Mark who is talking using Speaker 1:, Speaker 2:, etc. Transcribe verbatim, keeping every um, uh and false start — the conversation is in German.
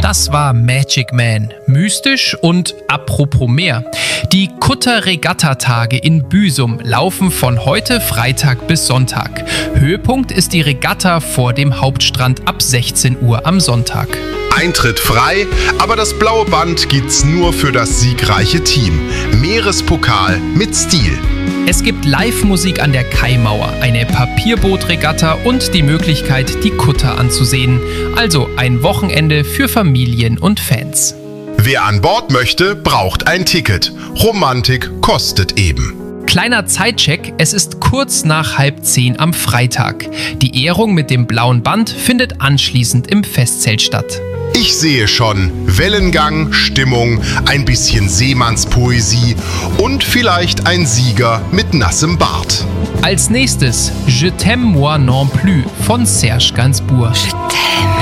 Speaker 1: Das war Magic Man. Mystisch und apropos Meer. Die Kutter-Regatta-Tage in Büsum laufen von heute Freitag bis Sonntag. Höhepunkt ist die Regatta vor dem Hauptstrand ab sechzehn Uhr am Sonntag.
Speaker 2: Eintritt frei, aber das blaue Band gibt's nur für das siegreiche Team. Meerespokal mit Stil.
Speaker 1: Es gibt Live-Musik an der Kaimauer, eine Papierboot-Regatta und die Möglichkeit, die Kutter anzusehen. Also ein Wochenende für Familien und Fans.
Speaker 2: Wer an Bord möchte, braucht ein Ticket. Romantik kostet eben.
Speaker 1: Kleiner Zeitcheck, es ist kurz nach halb zehn am Freitag. Die Ehrung mit dem blauen Band findet anschließend im Festzelt statt.
Speaker 2: Ich sehe schon Wellengang, Stimmung, ein bisschen Seemannspoesie und vielleicht ein Sieger mit nassem Bart.
Speaker 1: Als nächstes Je t'aime moi non plus von Serge Gainsbourg.
Speaker 3: Je t'aime.